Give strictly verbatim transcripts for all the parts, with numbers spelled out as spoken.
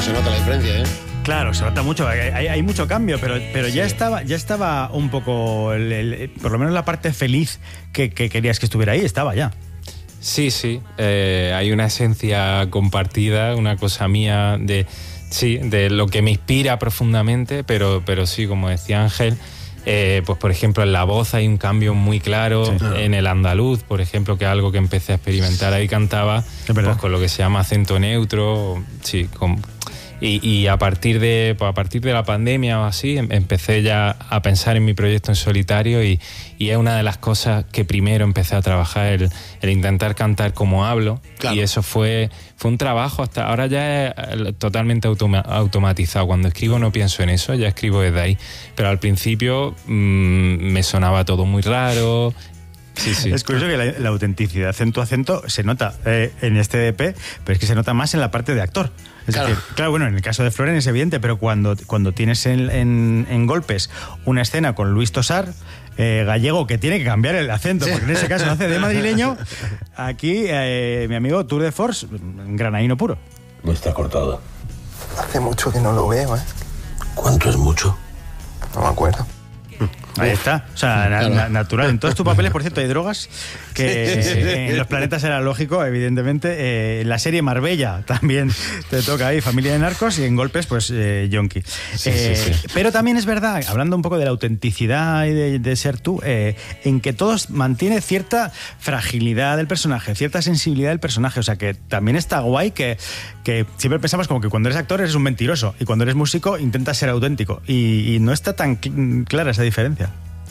se nota la diferencia, ¿eh? Claro, se nota mucho, hay, hay, hay mucho cambio, pero, pero sí. ya estaba ya estaba un poco, el, el, por lo menos la parte feliz que, que querías que estuviera ahí, estaba ya. Sí, sí, eh, hay una esencia compartida, una cosa mía de, sí, de lo que me inspira profundamente, pero, pero sí, como decía Ángel, eh, pues por ejemplo en la voz hay un cambio muy claro, sí, claro. En el andaluz, por ejemplo, que es algo que empecé a experimentar, ahí cantaba pues, con lo que se llama acento neutro, sí, con... Y, y a partir de pues a partir de la pandemia o así empecé ya a pensar en mi proyecto en solitario y, y es una de las cosas que primero empecé a trabajar, el, el intentar cantar como hablo, claro. Y eso fue fue un trabajo, hasta ahora ya es totalmente automa- automatizado. Cuando escribo no pienso en eso, ya escribo desde ahí, pero al principio mmm, me sonaba todo muy raro. Sí, sí. Es curioso que la, la autenticidad en tu acento se nota eh, en este E P, pero es que se nota más en la parte de actor. Es claro. decir, claro, bueno, en el caso de Floren es evidente, pero cuando, cuando tienes en, en, en Golpes una escena con Luis Tosar, eh, gallego, que tiene que cambiar el acento, sí. Porque en ese caso hace de madrileño, aquí eh, mi amigo Tour de Force, granaíno puro. No está cortado. Hace mucho que no lo veo, ¿eh? ¿Cuánto es mucho? No me acuerdo. Ahí está, o sea, claro. na- natural. En todos tus papeles, por cierto, hay drogas que sí, sí, sí. En Los Planetas era lógico, evidentemente. Eh, en la serie Marbella también te toca ahí, Familia de Narcos, y en Golpes, pues, eh, Yonki. Sí, eh, sí, sí. Pero también es verdad, hablando un poco de la autenticidad y de, de ser tú, eh, en que todos mantiene cierta fragilidad del personaje, cierta sensibilidad del personaje. O sea, que también está guay que, que siempre pensamos como que cuando eres actor eres un mentiroso y cuando eres músico intentas ser auténtico. Y, y no está tan cl- clara esa diferencia.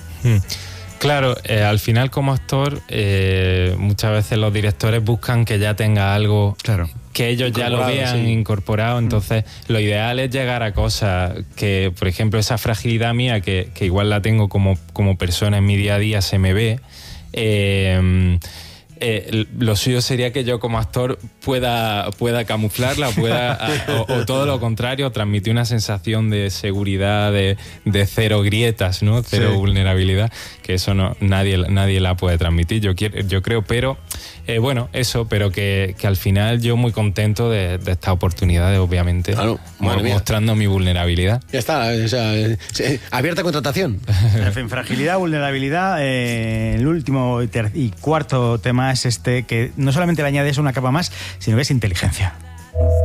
Claro, eh, al final como actor eh, muchas veces los directores buscan que ya tenga algo, claro, que ellos ya lo vean sí. incorporado, entonces mm. lo ideal es llegar a cosas que, por ejemplo, esa fragilidad mía que, que igual la tengo como, como persona en mi día a día se me ve, eh, Eh, lo suyo sería que yo como actor pueda, pueda camuflarla, pueda o, o todo lo contrario, transmitir una sensación de seguridad, de, de cero grietas, ¿no? Cero sí. vulnerabilidad, que eso no nadie, nadie la puede transmitir, yo, quiero, yo creo, pero eh, bueno, eso, pero que, que al final yo muy contento de, de esta oportunidad, obviamente, claro, mo- mostrando mi vulnerabilidad. Ya está, o sea, eh, abierta contratación. En fin, fragilidad, vulnerabilidad, eh, el último y, ter- y cuarto tema es este, que no solamente le añades una capa más, sino que es inteligencia.